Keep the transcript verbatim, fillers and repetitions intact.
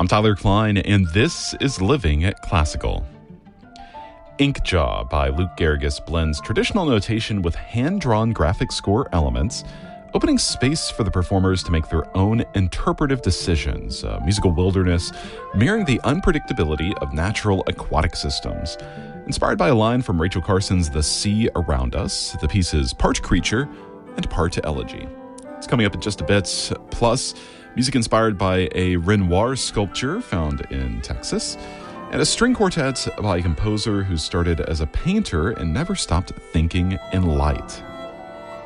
I'm Tyler Klein, and this is Living Classical. Inkjaw by Luke Garrigus blends traditional notation with hand-drawn graphic score elements, opening space for the performers to make their own interpretive decisions, a musical wilderness mirroring the unpredictability of natural aquatic systems. Inspired by a line from Rachel Carson's The Sea Around Us, the piece is part creature and part elegy. It's coming up in just a bit, plus music inspired by a Renoir sculpture found in Texas, and a string quartet by a composer who started as a painter and never stopped thinking in light.